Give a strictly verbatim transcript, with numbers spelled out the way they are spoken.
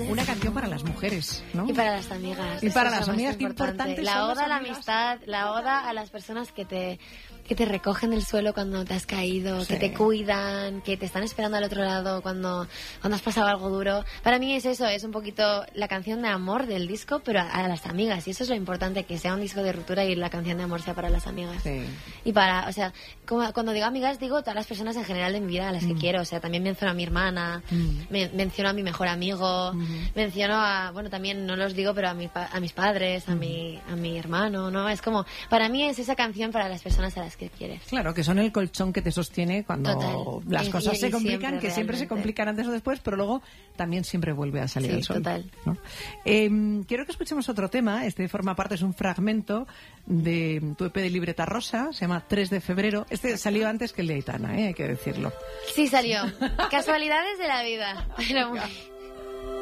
una canción para las mujeres, ¿no? Y para las amigas. Y para Eso es las lo más amigas, qué importante. importantes La son oda las a la amigas. amistad, la oda a las personas que te que te recogen del suelo cuando te has caído, Sí. que te cuidan, que te están esperando al otro lado cuando, cuando has pasado algo duro. Para mí es eso, es un poquito la canción de amor del disco, pero a, a las amigas. Y eso es lo importante, que sea un disco de ruptura y la canción de amor sea para las amigas. Sí. Y para, o sea, como, cuando digo amigas, digo todas las personas en general de mi vida a las que Mm. quiero. O sea, también menciono a mi hermana, Mm. men- menciono a mi mejor amigo, Mm. menciono a, bueno, también no los digo, pero a, mi pa- a mis padres, a, mi, a mi hermano, ¿no? Es como, para mí es esa canción para las personas a las que quieres. Claro, que son el colchón que te sostiene cuando Total. las Y- cosas y- se y complican, siempre, que siempre se realmente. complican antes o después, pero luego también siempre vuelve a salir Sí, el sol. total. ¿no? Eh, quiero que escuchemos otro tema. Este forma parte, es un fragmento de tu E P de Libreta Rosa, se llama tres de febrero. Este salió antes que el de Aitana, ¿eh? Hay que decirlo. Sí, salió. Casualidades de la vida. Pero